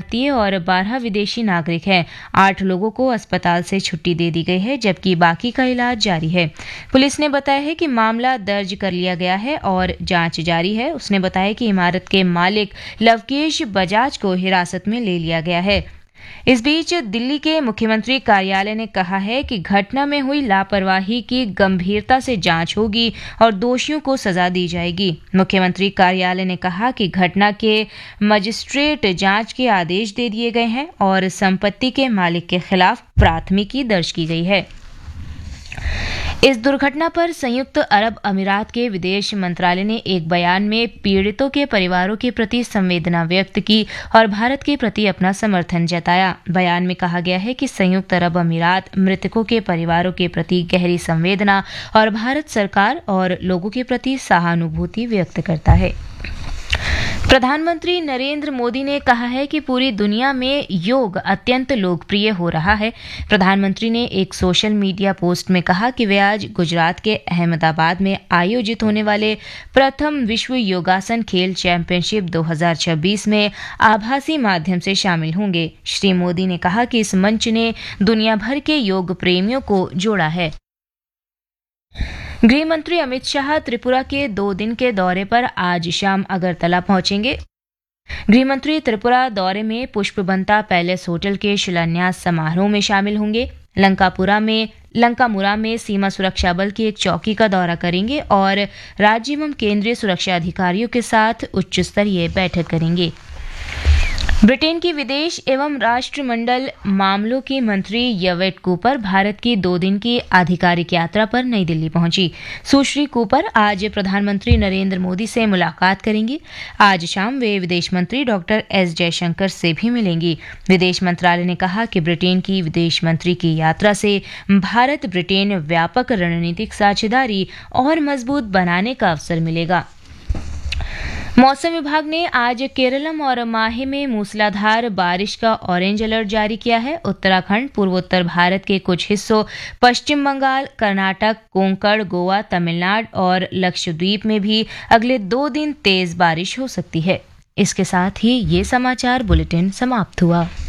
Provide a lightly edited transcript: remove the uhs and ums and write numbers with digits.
भारतीय और 12 विदेशी नागरिक हैं। 8 लोगों को अस्पताल से छुट्टी दे दी गई है, जबकि बाकी का इलाज जारी है। पुलिस ने बताया है कि मामला दर्ज कर लिया गया है और जांच जारी है। उसने बताया कि इमारत के मालिक लवकेश बजाज को हिरासत में ले लिया गया है। इस बीच दिल्ली के मुख्यमंत्री कार्यालय ने कहा है कि घटना में हुई लापरवाही की गंभीरता से जांच होगी और दोषियों को सजा दी जाएगी। मुख्यमंत्री कार्यालय ने कहा कि घटना के मजिस्ट्रेट जांच के आदेश दे दिए गए हैं और संपत्ति के मालिक के खिलाफ प्राथमिकी दर्ज की गई है। इस दुर्घटना पर संयुक्त अरब अमीरात के विदेश मंत्रालय ने एक बयान में पीड़ितों के परिवारों के प्रति संवेदना व्यक्त की और भारत के प्रति अपना समर्थन जताया। बयान में कहा गया है कि संयुक्त अरब अमीरात मृतकों के परिवारों के प्रति गहरी संवेदना और भारत सरकार और लोगों के प्रति सहानुभूति व्यक्त करता है। प्रधानमंत्री नरेंद्र मोदी ने कहा है कि पूरी दुनिया में योग अत्यंत लोकप्रिय हो रहा है। प्रधानमंत्री ने एक सोशल मीडिया पोस्ट में कहा कि वे आज गुजरात के अहमदाबाद में आयोजित होने वाले प्रथम विश्व योगासन खेल चैंपियनशिप 2026 में आभासी माध्यम से शामिल होंगे। श्री मोदी ने कहा कि इस मंच ने दुनिया भर के योग प्रेमियों को जोड़ा है। गृह मंत्री अमित शाह त्रिपुरा के 2 दिन के दौरे पर आज शाम अगरतला पहुंचेंगे। गृह मंत्री त्रिपुरा दौरे में पुष्पबंता पैलेस होटल के शिलान्यास समारोह में शामिल होंगे। लंकामुरा में सीमा सुरक्षा बल की एक चौकी का दौरा करेंगे और राज्य एवं केंद्रीय सुरक्षा अधिकारियों के साथ उच्च स्तरीय बैठक करेंगे। ब्रिटेन की विदेश एवं राष्ट्रमंडल मामलों की मंत्री यवेट कूपर भारत की 2 दिन की आधिकारिक यात्रा पर नई दिल्ली पहुंची। सुश्री कूपर आज प्रधानमंत्री नरेंद्र मोदी से मुलाकात करेंगी। आज शाम वे विदेश मंत्री डॉक्टर एस जयशंकर से भी मिलेंगी। विदेश मंत्रालय ने कहा कि ब्रिटेन की विदेश मंत्री की यात्रा से भारत ब्रिटेन व्यापक रणनीतिक साझेदारी और मजबूत बनाने का अवसर मिलेगा। मौसम विभाग ने आज केरलम और माहे में मूसलाधार बारिश का ऑरेंज अलर्ट जारी किया है। उत्तराखंड, पूर्वोत्तर भारत के कुछ हिस्सों, पश्चिम बंगाल, कर्नाटक, कोंकण, गोवा, तमिलनाडु और लक्षद्वीप में भी अगले 2 दिन तेज बारिश हो सकती है। इसके साथ ही ये समाचार बुलेटिन समाप्त हुआ।